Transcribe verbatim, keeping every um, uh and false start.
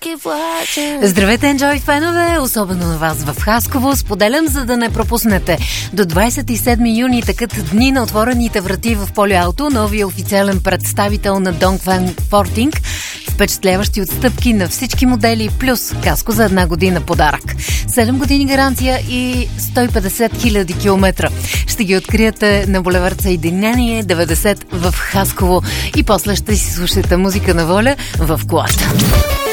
Здравейте, Enjoy фенове, особено на вас в Хасково. Споделям, за да не пропуснете. До двадесет и седми юни такът дни на отворените врати в Полиауто, новия официален представител на Dongfeng Forting. Впечатляващи отстъпки на всички модели, плюс каско за една година подарък. седем години гаранция и сто и петдесет хиляди километра. Ще ги откриете на булевард Съединение деветдесет в Хасково и после ще си слушате музика на воля в колата.